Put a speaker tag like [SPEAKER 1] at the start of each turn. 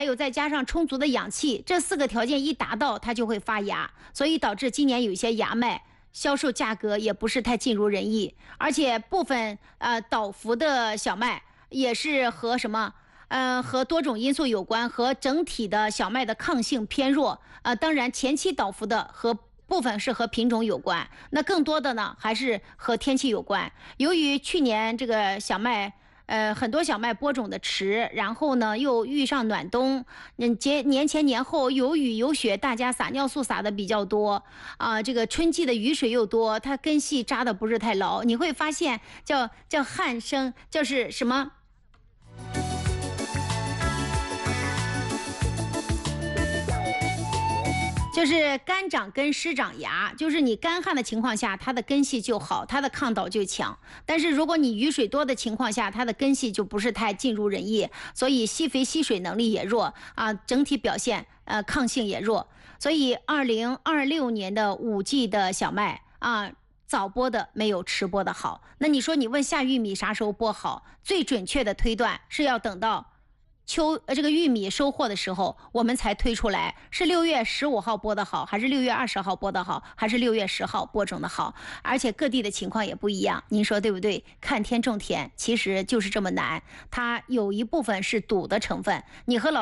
[SPEAKER 1] 还有再加上充足的氧气，这4个条件一达到，它就会发芽，所以导致今年有一些芽麦销售价格也不是太尽如人意，而且部分倒伏的小麦也是和什么？和多种因素有关，和整体的小麦的抗性偏弱。当然前期倒伏的和部分是和品种有关，那更多的呢还是和天气有关。由于去年这个小麦很多小麦播种的迟，然后呢又遇上暖冬，年前年后有雨有雪，大家撒尿素撒的比较多这个春季的雨水又多，它根系扎的不是太牢，你会发现叫旱生，就是什么？就是干长根湿长芽，就是你干旱的情况下，它的根系就好，它的抗倒就强。但是如果你雨水多的情况下，它的根系就不是太尽如人意，所以吸肥吸水能力也弱整体表现抗性也弱。所以2026年的5季的小麦早播的没有迟播的好。那你说你问下玉米啥时候播好？最准确的推断是要等到这个玉米收获的时候，我们才推出来是6月15号播的好，还是6月20号播的好，还是6月10号播种的好？而且各地的情况也不一样，您说对不对？看天种田其实就是这么难，它有一部分是赌的成分。你和老